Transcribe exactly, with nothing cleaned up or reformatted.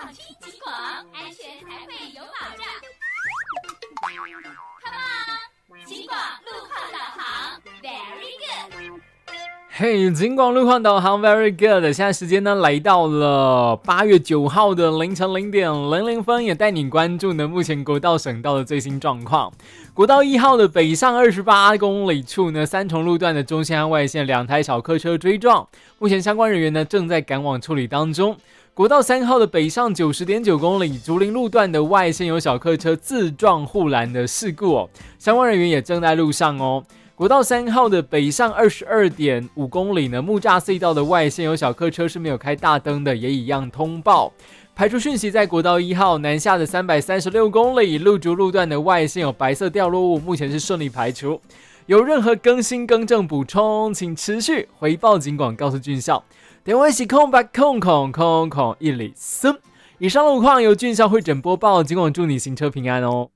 听警广，安全才会有保障。Come on， 警广路况导航 ，Very good。 嘿，警广路况导航 Very good。现在时间呢来到了八月九号的凌晨零点零零分，也带你关注呢目前国道省道的最新状况。国道一号的北上二十八公里处呢，三重路段的中线和外线两台小客车追撞，目前相关人员呢正在赶往处理当中。国道三号的北上九十点九公里竹林路段的外线有小客车自撞护栏的事故哦，相关人员也正在路上哦。国道三号的北上二十二点五公里呢，木栅隧道的外线有小客车是没有开大灯的，也一样通报。排除讯息，在国道一号南下的三百三十六公里路竹路段的外线有白色掉落物，目前是顺利排除。有任何更新更正补充，请持续回报警广告诉军校。电话是空八空空空空一零四。以上路况由军校会诊播报，警广祝你行车平安哦。